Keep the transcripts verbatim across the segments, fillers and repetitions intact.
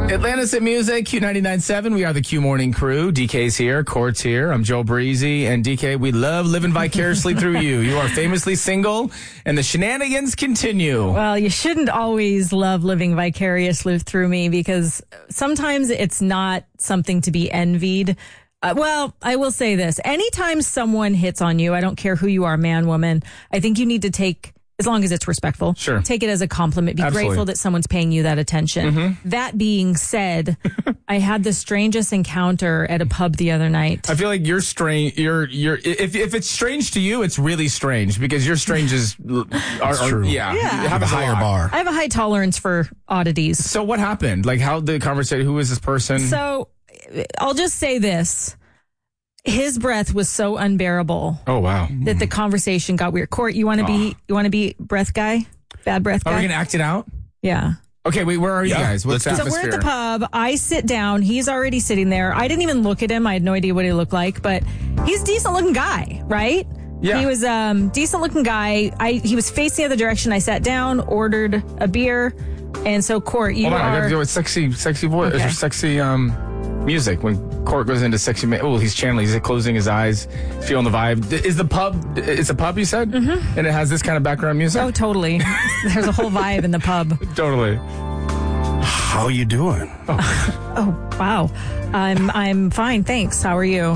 Atlantis at Music, Q ninety-nine point seven. We are the Q Morning Crew. D K's here, Court's here. I'm Joe Breezy. And D K, we love living vicariously through you. You are famously single, and the shenanigans continue. Well, you shouldn't always love living vicariously through me, because sometimes it's not something to be envied. Uh, well, I will say this. Anytime someone hits on you, I don't care who you are, man, woman, I think you need to take... As long as it's respectful. Sure. Take it as a compliment. Be Absolutely. grateful that someone's paying you that attention. Mm-hmm. That being said, I had the strangest encounter at a pub the other night. I feel like you're strange. You're, you're, if, if it's strange to you, it's really strange, because your stranges are, are true. yeah, Yeah. you have a higher bar. I have a high tolerance for oddities. So what happened? Like, how the conversation, who is this person? So I'll just say this. His breath was so unbearable Oh, wow. that the conversation got weird. Court, you want to be, you want to be breath guy? Bad breath guy? Are we going to act it out? Yeah. Okay, wait, where are you Yeah, guys? What's the let's So we're atmosphere? at the pub. I sit down. He's already sitting there. I didn't even look at him. I had no idea what he looked like, but he's a decent looking guy, right? Yeah. He was um decent looking guy. I he was facing the other direction. I sat down, ordered a beer, and so Court, you Hold on, I are gotta do it. Sexy, sexy voice, Okay. or sexy um, music. When Court goes into sexy, ma- oh, he's channeling. He's closing his eyes, feeling the vibe. Is the pub? It's a pub, you said, mm-hmm. And it has this kind of background music. oh totally. There's a whole vibe in the pub. Totally. How you doing? Oh wow, I'm I'm fine, thanks. How are you?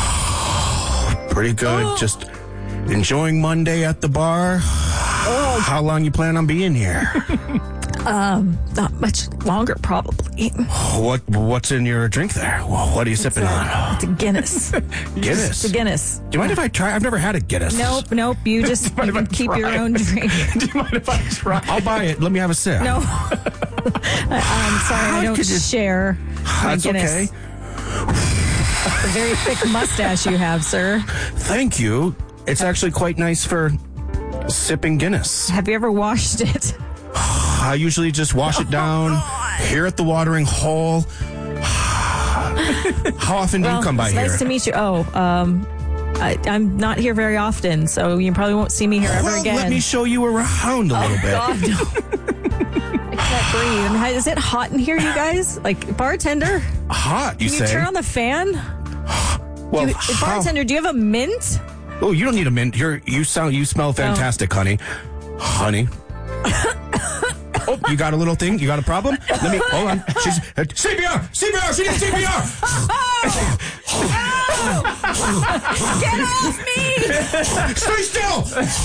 Pretty good. Just enjoying Monday at the bar. How long you plan on being here? Not much longer, probably. what What's in your drink there? Wha- What are you sipping on? It's a Guinness. Guinness. It's a Guinness. Do you mind if I try? I've never had a Guinness. Nope, nope. You just mind you if can I keep try? your own drink. Do you mind if I try? I'll buy it. Let me have a sip. No. I'm sorry, I don't could you- share my That's Guinness. okay. A very thick mustache you have, sir. Thank you. It's actually quite nice for sipping Guinness. Have you ever washed it? I usually just wash it down here at the watering hole. How often do Well, you come by it's here? nice to meet you. Oh, um, I, I'm not here very often, so you probably won't see me here ever well, again. let me show you around a little bit. God, no. I can't breathe. And is it hot in here, you guys? Like, bartender? Hot, you Can you say? turn on the fan? well, Do you- how- bartender, do you have a mint? Oh, you don't need a mint. You're, you sound, you smell fantastic, honey. Honey. Oh, you got a little thing? You got a problem? Let me, hold on. She's, uh, C P R! C P R! She needs C P R! Get off me! Stay still!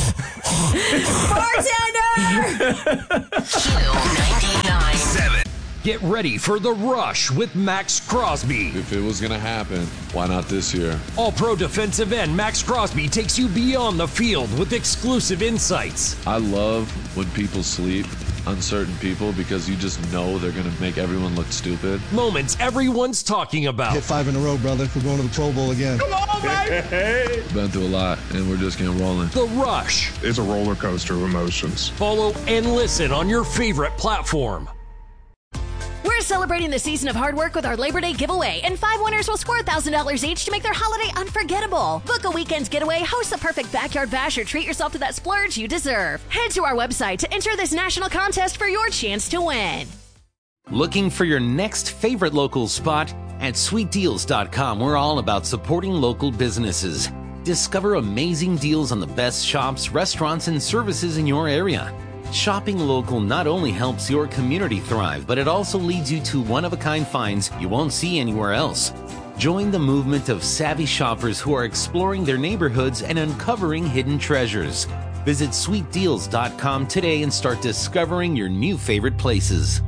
Bartender! Seven. Get ready for The Rush with Max Crosby. If it was going to happen, why not this year? All-pro defensive end Max Crosby takes you beyond the field with exclusive insights. I love when people sleep on certain people because you just know they're going to make everyone look stupid. Moments everyone's talking about. Hit five in a row, brother. We're going to the Pro Bowl again. Been through a lot, and we're just getting rolling. The Rush. It's a roller coaster of emotions. Follow and listen on your favorite platform. We're celebrating the season of hard work with our Labor Day giveaway, and five winners will score one thousand dollars each to make their holiday unforgettable. Book a weekend's getaway, host the perfect backyard bash, or treat yourself to that splurge you deserve. Head to our website to enter this national contest for your chance to win. Looking for your next favorite local spot? At sweet deals dot com, we're all about supporting local businesses. Discover amazing deals on the best shops, restaurants, and services in your area. Shopping local not only helps your community thrive, but it also leads you to one-of-a-kind finds you won't see anywhere else. Join the movement of savvy shoppers who are exploring their neighborhoods and uncovering hidden treasures. Visit sweet deals dot com today and start discovering your new favorite places.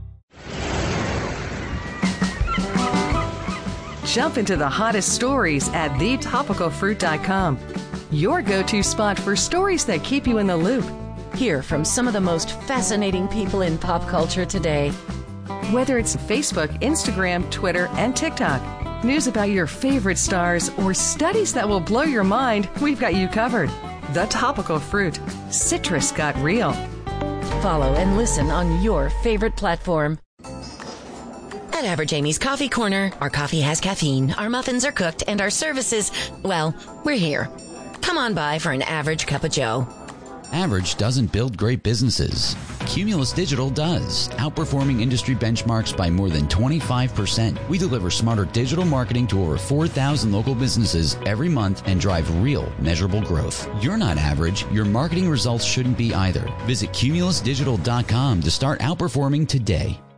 Jump into the hottest stories at the topical fruit dot com. Your go-to spot for stories that keep you in the loop. Hear from some of the most fascinating people in pop culture today. Whether it's Facebook, Instagram, Twitter, and TikTok, news about your favorite stars, or studies that will blow your mind, we've got you covered. The Topical Fruit. Citrus got real. Follow and listen on your favorite platform. At Average Amy's Coffee Corner, our coffee has caffeine, our muffins are cooked, and our services, well, we're here. Come on by for an average cup of joe. Average doesn't build great businesses. Cumulus Digital does, outperforming industry benchmarks by more than twenty-five percent. We deliver smarter digital marketing to over four thousand local businesses every month and drive real, measurable growth. You're not average. Your marketing results shouldn't be either. Visit cumulus digital dot com to start outperforming today.